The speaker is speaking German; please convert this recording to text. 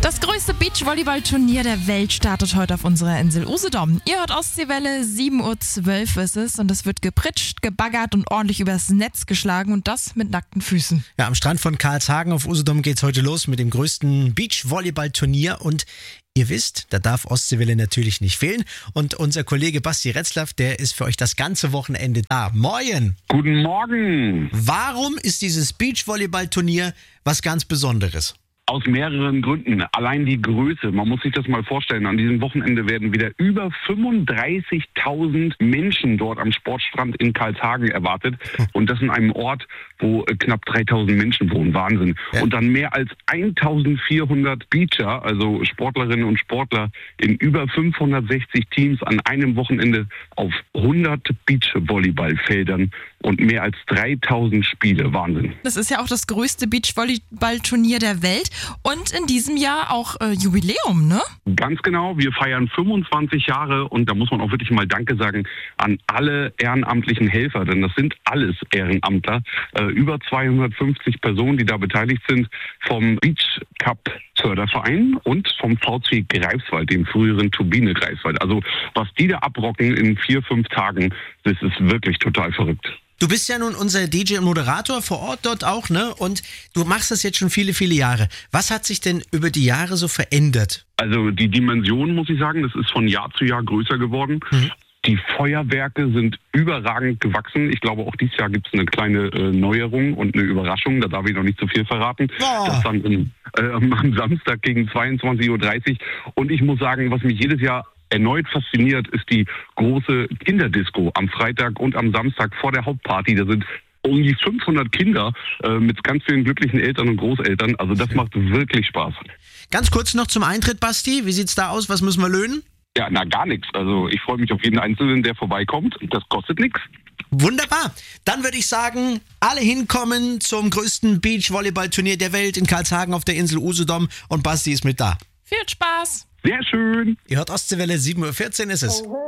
Das größte Beachvolleyball-Turnier der Welt startet heute auf unserer Insel Usedom. Ihr hört Ostseewelle, 7:12 Uhr ist es und es wird gepritscht, gebaggert und ordentlich übers Netz geschlagen und das mit nackten Füßen. Ja, am Strand von Karlshagen auf Usedom geht's heute los mit dem größten Beachvolleyball-Turnier und ihr wisst, da darf Ostseewelle natürlich nicht fehlen und unser Kollege Basti Retzlaff, der ist für euch das ganze Wochenende da. Moin! Guten Morgen! Warum ist dieses Beachvolleyball-Turnier was ganz Besonderes? Aus mehreren Gründen. Allein die Größe, man muss sich das mal vorstellen, an diesem Wochenende werden wieder über 35.000 Menschen dort am Sportstrand in Karlshagen erwartet. Und das in einem Ort, wo knapp 3.000 Menschen wohnen. Wahnsinn. Ja. Und dann mehr als 1.400 Beacher, also Sportlerinnen und Sportler in über 560 Teams an einem Wochenende auf 100 Beachvolleyballfeldern und mehr als 3.000 Spiele. Wahnsinn. Das ist ja auch das größte Beachvolleyball-Turnier der Welt. Und in diesem Jahr auch Jubiläum, ne? Ganz genau. Wir feiern 25 Jahre und da muss man auch wirklich mal Danke sagen an alle ehrenamtlichen Helfer, denn das sind alles Ehrenamtler. Über 250 Personen, die da beteiligt sind, vom Beach Cup Förderverein und vom VC Greifswald, dem früheren Turbine Greifswald. Also was die da abrocken in 4-5 Tagen, das ist wirklich total verrückt. Du bist ja nun unser DJ und Moderator vor Ort dort auch, ne? Und du machst das jetzt schon viele, viele Jahre. Was hat sich denn über die Jahre so verändert? Also die Dimension, muss ich sagen, das ist von Jahr zu Jahr größer geworden. Die Feuerwerke sind überragend gewachsen. Ich glaube, auch dieses Jahr gibt es eine kleine Neuerung und eine Überraschung. Da darf ich noch nicht zu viel verraten. Das dann am Samstag gegen 22:30 Uhr. Und ich muss sagen, was mich jedes Jahr erneut fasziniert, ist die große Kinderdisco am Freitag und am Samstag vor der Hauptparty. Da sind um die 500 Kinder mit ganz vielen glücklichen Eltern und Großeltern. Also das macht wirklich Spaß. Ganz kurz noch zum Eintritt, Basti. Wie sieht's da aus? Was müssen wir löhnen? Ja, gar nichts. Also ich freue mich auf jeden Einzelnen, der vorbeikommt. Das kostet nichts. Wunderbar. Dann würde ich sagen, alle hinkommen zum größten Beachvolleyball-Turnier der Welt in Karlshagen auf der Insel Usedom und Basti ist mit da. Viel Spaß! Sehr schön. Ihr hört Ostseewelle, 7:14 Uhr ist es.